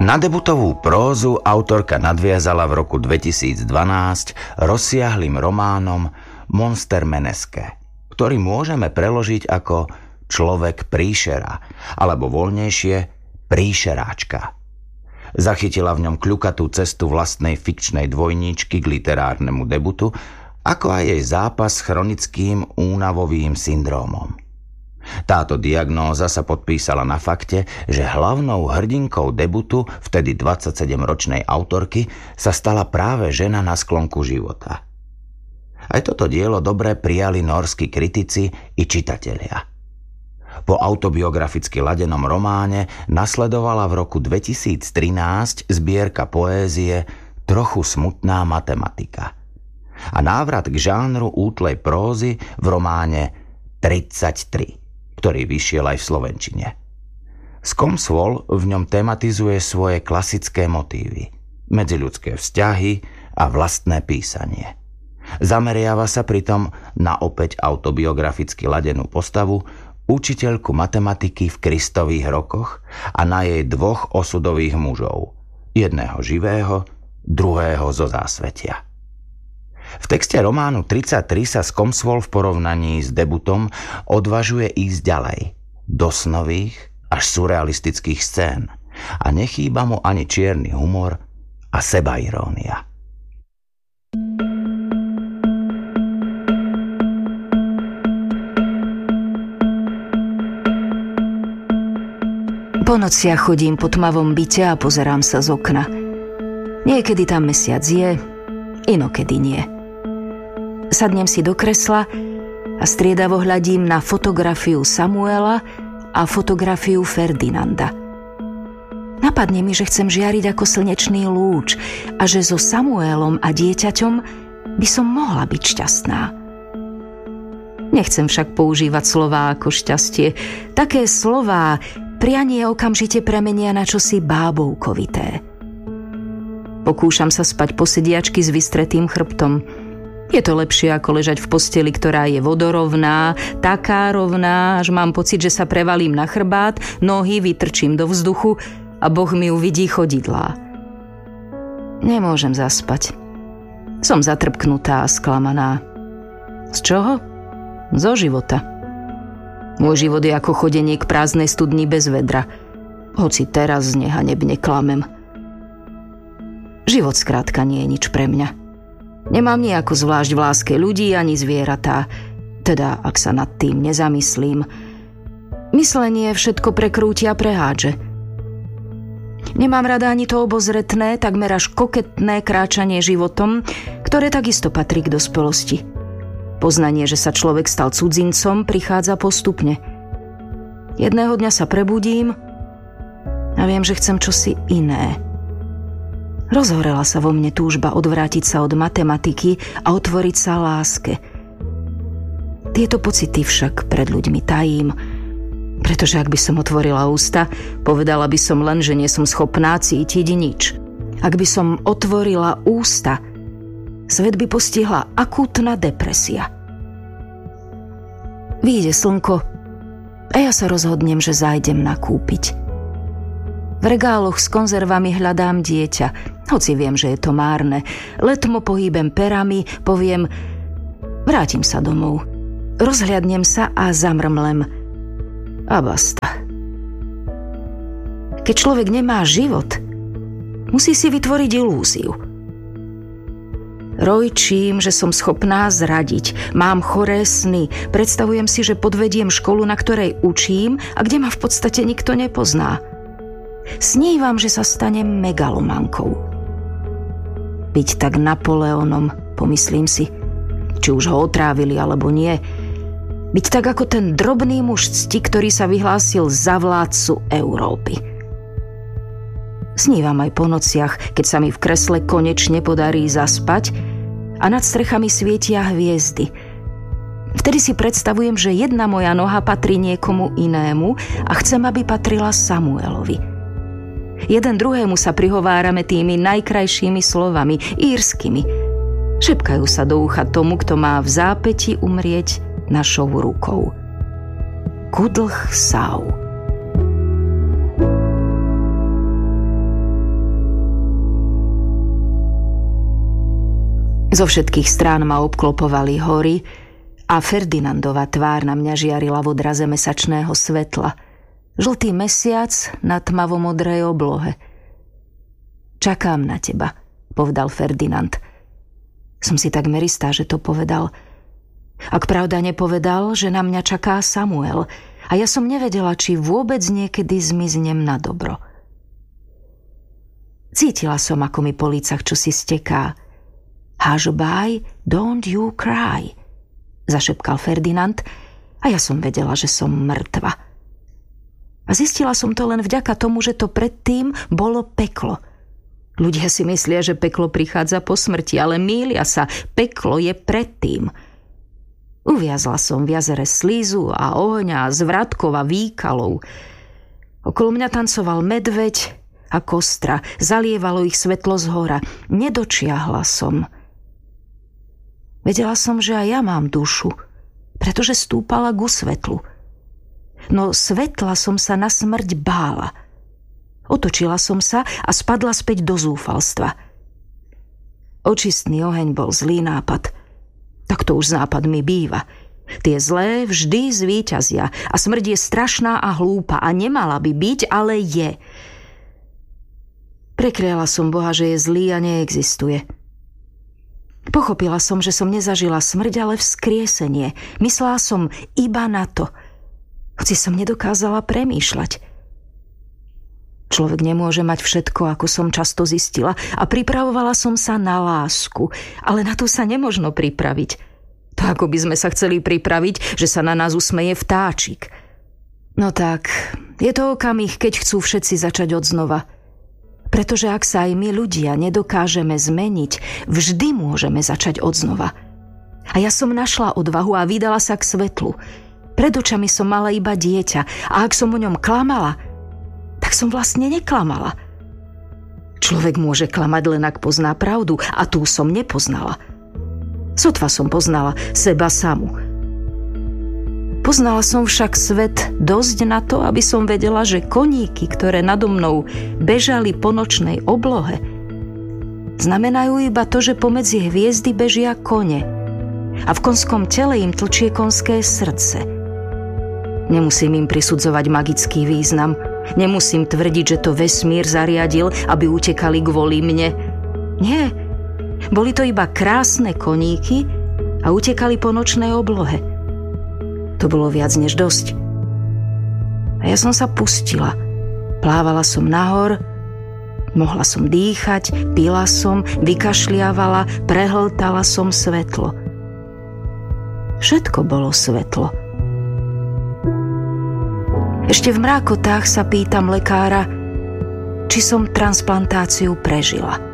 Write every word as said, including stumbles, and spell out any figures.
Na debutovú prózu autorka nadviazala v roku dvetisícdvanásť rozsiahlym románom Monster Meneske, ktorý môžeme preložiť ako Človek príšera, alebo voľnejšie Príšeráčka. Zachytila v ňom kľukatú cestu vlastnej fikčnej dvojníčky k literárnemu debutu, ako aj jej zápas s chronickým únavovým syndrómom. Táto diagnóza sa podpísala na fakte, že hlavnou hrdinkou debutu vtedy dvadsaťsedemročnej autorky sa stala práve žena na sklonku života. Aj toto dielo dobre prijali nórski kritici i čitatelia. Po autobiograficky ladenom románe nasledovala v roku dvetisíctrinásť zbierka poézie Trochu smutná matematika a návrat k žánru útlej prózy v románe tridsaťtri, ktorý vyšiel aj v slovenčine. Skomsvol v ňom tematizuje svoje klasické motívy, medziľudské vzťahy a vlastné písanie. Zameriava sa pritom na opäť autobiograficky ladenú postavu, učiteľku matematiky v Kristových rokoch a na jej dvoch osudových mužov, jedného živého, druhého zo zásvetia. V texte románu tridsaťtri sa Skomsvol v porovnaní s debutom odvažuje ísť ďalej, do snových až surrealistických scén a nechýba mu ani čierny humor a sebairónia. Po nociach chodím po tmavom byte a pozerám sa z okna. Niekedy tam mesiac je, inokedy nie. Sadnem si do kresla a striedavo hľadím na fotografiu Samuela a fotografiu Ferdinanda. Napadne mi, že chcem žiariť ako slnečný lúč a že so Samuelom a dieťaťom by som mohla byť šťastná. Nechcem však používať slová ako šťastie. Také slová prianie okamžite premenia na čosi bábovkovité. Pokúšam sa spať po sediačky s vystretým chrbtom. Je to lepšie ako ležať v posteli, ktorá je vodorovná, taká rovná, až mám pocit, že sa prevalím na chrbát, nohy vytrčím do vzduchu a Boh mi uvidí chodidlá. Nemôžem zaspať. Som zatrpknutá a sklamaná. Z čoho? Zo života. Môj život je ako chodenie k prázdnej studni bez vedra. Hoci teraz z neha nebne klamem. Život skrátka nie je nič pre mňa. Nemám nejako zvlášť v láske ľudí ani zvieratá, teda ak sa nad tým nezamyslím. Myslenie všetko prekrúti a prehádže. Nemám rada ani to obozretné, takmer až koketné kráčanie životom, ktoré takisto patrí k dospelosti. Poznanie, že sa človek stal cudzincom, prichádza postupne. Jedného dňa sa prebudím a viem, že chcem čosi iné. Rozhorela sa vo mne túžba odvrátiť sa od matematiky a otvoriť sa láske. Tieto pocity však pred ľuďmi tajím, pretože ak by som otvorila ústa, povedala by som len, že nie som schopná cítiť nič. Ak by som otvorila ústa, svet by postihla akútna depresia. Vyjde slnko a ja sa rozhodnem, že zájdem nakúpiť. V regáloch s konzervami hľadám dieťa, hoci viem, že je to márne. Letmo pohýbem perami, poviem, vrátim sa domov. Rozhliadnem sa a zamrmlem. A basta. Keď človek nemá život, musí si vytvoriť ilúziu. Rojčím, že som schopná zradiť. Mám choré sny. Predstavujem si, že podvediem školu, na ktorej učím a kde ma v podstate nikto nepozná. Snívam, že sa stanem megalomankou. Byť tak Napoleónom, pomyslím si, či už ho otrávili alebo nie. Byť tak ako ten drobný muž cti, ktorý sa vyhlásil za vládcu Európy. Snívam aj po nociach, keď sa mi v kresle konečne podarí zaspať a nad strechami svietia hviezdy. Vtedy si predstavujem, že jedna moja noha patrí niekomu inému a chcem, aby patrila Samuelovi. Jeden druhému sa prihovárame tými najkrajšími slovami, írskymi. Šepkajú sa do ucha tomu, kto má v zápäti umrieť našou rukou. Kudlh Sau. Zo všetkých strán ma obklopovali hory a Ferdinandova tvár na mňa žiarila v odraze mesačného svetla. Žltý mesiac na tmavomodrej oblohe. Čakám na teba, povedal Ferdinand. Som si takmer istá, že to povedal. Ak pravda nepovedal, že na mňa čaká Samuel a ja som nevedela, či vôbec niekedy zmiznem na dobro. Cítila som, ako mi po lícach čosi steká. Hush-by, don't you cry, zašepkal Ferdinand a ja som vedela, že som mŕtva. A zistila som to len vďaka tomu, že to predtým bolo peklo. Ľudia si myslia, že peklo prichádza po smrti, ale mýlia sa, peklo je predtým. Uviazla som v jazere slízu a ohňa, zvratkov a výkalov. Okolo mňa tancoval medveď a kostra, zalievalo ich svetlo z hora. Nedočiahla som. Vedela som, že aj ja mám dušu, pretože stúpala ku svetlu. No svetla som sa na smrť bála. Otočila som sa a spadla späť do zúfalstva. Očistný oheň bol zlý nápad. Tak to už s nápadmi býva. Tie zlé vždy zvíťazia a smrť je strašná a hlúpa a nemala by byť, ale je. Prekriala som Boha, že je zlý a neexistuje. Pochopila som, že som nezažila smrť, ale vzkriesenie. Myslela som iba na to. Hoci som nedokázala premýšľať. Človek nemôže mať všetko, ako som často zistila, a pripravovala som sa na lásku, ale na to sa nemožno pripraviť. To ako by sme sa chceli pripraviť, že sa na nás usmeje vtáčik. No tak, je to okamih, keď chcú všetci začať odznova. Pretože ak sa aj my ľudia nedokážeme zmeniť, vždy môžeme začať odznova. A ja som našla odvahu a vydala sa k svetlu. Pred očami som mala iba dieťa a ak som o ňom klamala, tak som vlastne neklamala. Človek môže klamať len ak pozná pravdu a tú som nepoznala. Sotva som poznala seba samu. Poznala som však svet dosť na to, aby som vedela, že koníky, ktoré nado mnou bežali po nočnej oblohe, znamenajú iba to, že pomedzi hviezdy bežia kone a v konskom tele im tlčie konské srdce. Nemusím im prisudzovať magický význam. Nemusím tvrdiť, že to vesmír zariadil, aby utekali kvôli mne. Nie, boli to iba krásne koníky a utekali po nočnej oblohe. To bolo viac než dosť. A ja som sa pustila. Plávala som nahor, mohla som dýchať, pila som, vykašliavala, prehltala som svetlo. Všetko bolo svetlo. Ešte v mrákotách sa pýtam lekára, či som transplantáciu prežila.